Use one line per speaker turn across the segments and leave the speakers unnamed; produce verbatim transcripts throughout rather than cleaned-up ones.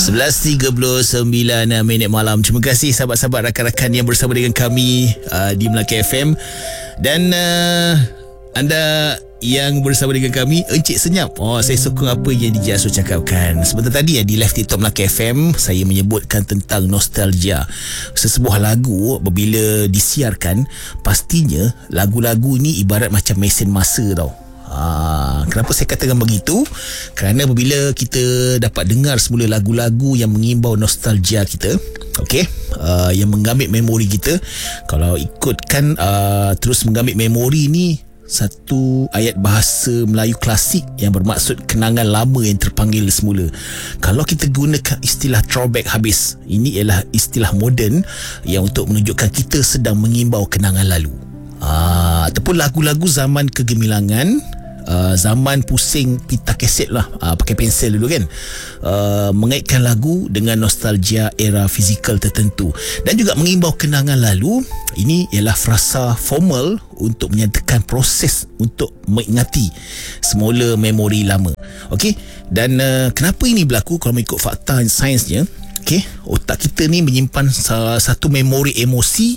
sebelas tiga puluh sembilan minit malam. Terima kasih sahabat-sahabat, rakan-rakan yang bersama dengan kami uh, di Melaka F M. Dan uh, anda yang bersama dengan kami, Encik Senyap. Oh, saya sokong apa yang D J Asro cakapkan. Sebentar tadi ya, di live TikTok Melaka F M, saya menyebutkan tentang nostalgia. Sesebuah lagu apabila disiarkan, pastinya lagu-lagu ni ibarat macam mesin masa tau. Ah, kenapa saya katakan begitu? Kerana apabila kita dapat dengar semula lagu-lagu yang mengimbau nostalgia kita, okey, uh, yang menggamit memori kita. Kalau ikutkan uh, terus menggamit memori ni, satu ayat bahasa Melayu klasik yang bermaksud kenangan lama yang terpanggil semula. Kalau kita gunakan istilah throwback habis, ini ialah istilah moden yang untuk menunjukkan kita sedang mengimbau kenangan lalu. Ah, ataupun lagu-lagu zaman kegemilangan, Uh, zaman pusing pita kaset lah, uh, pakai pensel dulu kan, uh, mengaitkan lagu dengan nostalgia era fizikal tertentu dan juga mengimbau kenangan lalu. Ini ialah frasa formal untuk menyatakan proses untuk mengingati semula memori lama. Okey, dan uh, kenapa ini berlaku? Kalau mengikut fakta sainsnya, okey, otak kita ni menyimpan uh, satu memori emosi.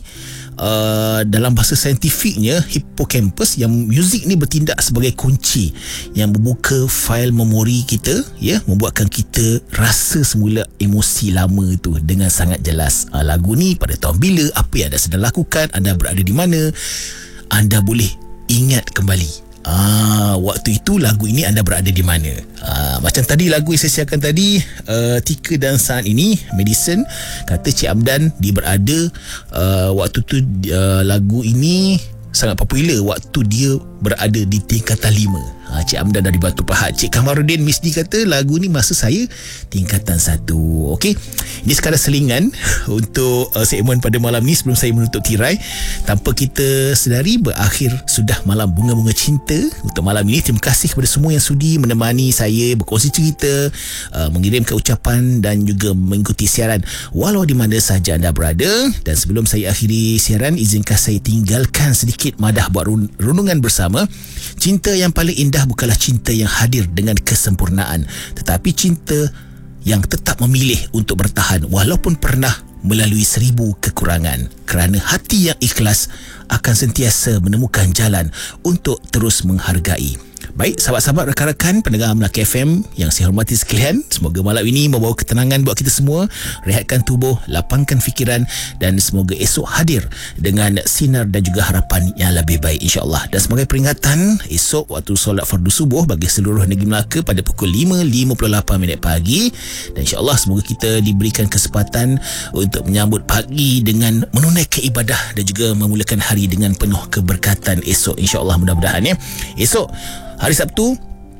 Uh, dalam bahasa saintifiknya, hippocampus, yang muzik ni bertindak sebagai kunci yang membuka fail memori kita, ya, membuatkan kita rasa semula emosi lama itu dengan sangat jelas. Uh, lagu ni pada tahun bila, apa yang anda sedang lakukan, anda berada di mana, anda boleh ingat kembali. Ah, waktu itu lagu ini anda berada di mana. Ah, macam tadi lagu yang saya siarkan tadi, uh, Tika dan Saat Ini, Medicine, kata Cik Amdan dia berada uh, waktu tu uh, lagu ini sangat popular waktu dia berada di tingkatan lima. ha, Cik Amdan dari Batu Pahat. Cik Kamarudin Misdi kata lagu ni masa saya tingkatan satu. Okey, ini sekadar selingan untuk uh, segmen pada malam ni sebelum saya menutup tirai. Tanpa kita sedari, berakhir sudah malam Bunga-Bunga Cinta untuk malam ini. Terima kasih kepada semua yang sudi menemani saya berkongsi cerita, uh, mengirimkan ucapan dan juga mengikuti siaran walau di mana sahaja anda berada. Dan sebelum saya akhiri siaran, izinkan saya tinggalkan sedikit madah buat renungan bersama. Cinta yang paling indah bukanlah cinta yang hadir dengan kesempurnaan, tetapi cinta yang tetap memilih untuk bertahan walaupun pernah melalui seribu kekurangan. Kerana hati yang ikhlas akan sentiasa menemukan jalan untuk terus menghargai. Baik, sahabat-sahabat, rakan-rakan pendengar Melaka F M yang saya hormati sekalian, semoga malam ini membawa ketenangan buat kita semua, rehatkan tubuh, lapangkan fikiran, dan semoga esok hadir dengan sinar dan juga harapan yang lebih baik, insya-Allah. Dan sebagai peringatan, esok waktu solat fardu subuh bagi seluruh negeri Melaka pada pukul lima lima puluh lapan minit pagi, dan insya-Allah semoga kita diberikan kesempatan untuk menyambut pagi dengan menunaikan ibadah dan juga memulakan hari dengan penuh keberkatan esok, insya-Allah, mudah-mudahan ya. Esok hari Sabtu,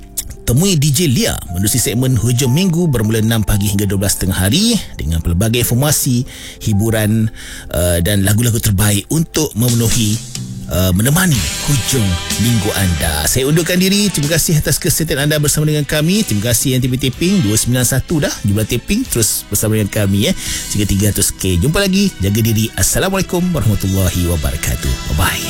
temui D J Lia menerusi segmen Hujung Minggu bermula enam pagi hingga dua belas tengah hari dengan pelbagai informasi, hiburan uh, dan lagu-lagu terbaik untuk memenuhi uh, menemani hujung minggu anda. Saya undurkan diri. Terima kasih atas kesetiaan anda bersama dengan kami. Terima kasih yang tipe taping dua sembilan satu dah jumlah taping, terus bersama dengan kami ya. Jika tiga ratus K. Jumpa lagi. Jaga diri. Assalamualaikum warahmatullahi wabarakatuh. Bye bye.